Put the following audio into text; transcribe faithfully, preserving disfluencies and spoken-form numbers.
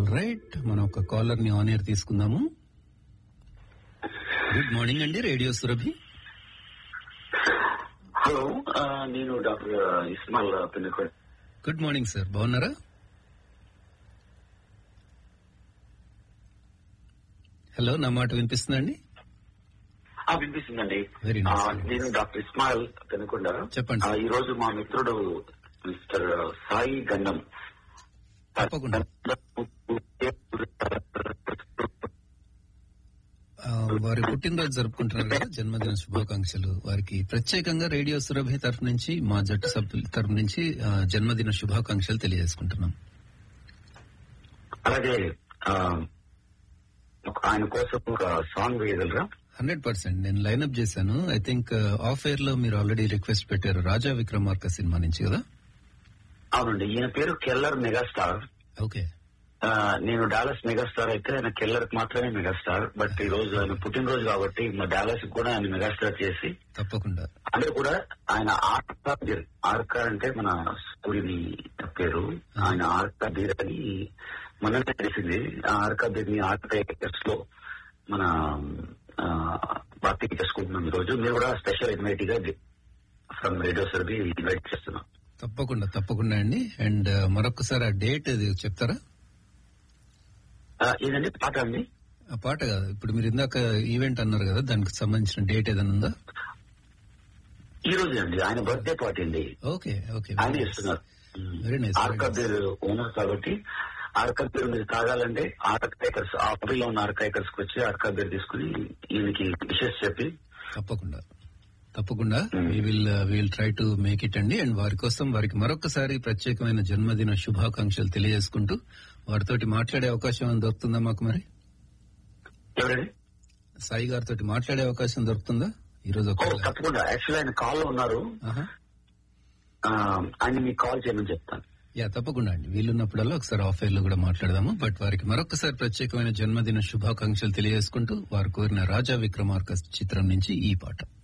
All right, మనం ఒక caller ని ఆన్ ఎయిర్ తీసుకుందాము. గుడ్ మార్నింగ్ అండి, రేడియో సురభి. హలో, నేను డాక్టర్ ఇస్మాల్ పిన్నకోడ్. గుడ్ మార్నింగ్ సార్, బాగున్నారా? హలో, నా మాట వినిపిస్తుందండి? వినిపిస్తుందండి. Very nice. నేను డాక్టర్ ఇస్మాల్ పిన్నకొండ. చెప్పండి. ఈ రోజు మా మిత్రుడు మిస్టర్ సాయి గండం తప్పకుండా వారి పుట్టినరోజు జరుపుకుంటున్నారు కదా, జన్మదిన శుభాకాంక్షలు. వారికి ప్రత్యేకంగా రేడియో సురభి తరఫు నుంచి, మా జట్టు సభ్యుల తరఫు నుంచి జన్మదిన శుభాకాంక్షలు తెలియజేసుకుంటున్నాం. అలాగే ఆయన కోసం ఒక సాంగ్ వేయగలరా? హండ్రెడ్ పర్సెంట్ నేను లైన్అప్ చేశాను. ఐ థింక్ ఆఫ్ ఎయిర్ లో మీరు ఆల్రెడీ రిక్వెస్ట్ పెట్టారు, రాజా విక్రమార్క సినిమా నుంచి కదా? అవునండి. ఈయన పేరు కెల్లర్ మెగాస్టార్. ఓకే. నేను డాలస్ మెగాస్టార్ అయితే ఆయన కెల్లర్ మాత్రమే మెగాస్టార్. బట్ ఈ రోజు ఆయన పుట్టినరోజు కాబట్టి మా డాలస్ కూడా ఆయన మెగాస్టార్ చేసి తప్పకుండా అందరూ కూడా ఆయన ఆర్కా బీర్, ఆర్కా అంటే మన సూర్యుని పేరు, ఆయన ఆర్కా బీర్ అని మనమే తెలిసింది. ఆ ఆర్కా బీర్ ని ఆర్కా ఏకర్స్ లో మన పార్టీకి చేసుకుంటున్నాం ఈ రోజు. మీరు కూడా స్పెషల్ ఇన్వైట్ గా ఫ్రమ్ రేడియో సర్వీ ఇన్వైట్ చేస్తున్నాం. తప్పకుండా తప్పకుండా అండి. అండ్ మరొకసారి ఆ డేట్ చెప్తారా? ఏదండి పాట అండి? ఆ పాట కాదు, ఇప్పుడు మీరు ఇందాక ఈవెంట్ అన్నారు కదా, దానికి సంబంధించిన డేట్ ఏదైనా ఉందా? ఈ రోజు అండి ఆయన బర్త్డే పార్టీ అండి. ఓకే ఓకే, ఆయన ఇస్తున్నారు. Very nice. Arka beer owner కాబట్టి ఆర్కా బీర్ మీరు తాగాలంటే ఆర్కా ఏకర్స్, ఆఫీలో ఉన్న ఆర్కా ఏకర్స్ కి వచ్చి ఆర్కా బీర్ తీసుకుని ఈయనకి విషెస్ చెప్పి. తప్పకుండా తప్పకుండా we will we will try to make it అండి. అండ్ వారి కోసం, వారికి మరొకసారి ప్రత్యేకమైన జన్మదిన శుభాకాంక్షలు తెలియజేసుకుంటూ, వారితోటి మాట్లాడే అవకాశం ఏమైనా దొరుకుతుందా మాకు? మరి ఎవరండి? సాయి గారితో మాట్లాడే అవకాశం దొరుకుతుందా ఈ రోజు? తప్పకుండా. యాక్చువల్లీ ఆయన కాల్ లో ఉన్నారు, ఆయన మీకు కాల్ చేయమని చెప్తాను. యా తప్పకుండా అండి, వీలున్నప్పుడల్లా ఒకసారి ఆఫ్ ఎయిర్ లో కూడా మాట్లాడదాము. బట్ వారికి మరొకసారి ప్రత్యేకమైన జన్మదిన శుభాకాంక్షలు తెలియజేసుకుంటూ, వారు కోరిన రాజా విక్రమార్క చిత్రం నుంచి ఈ పాట.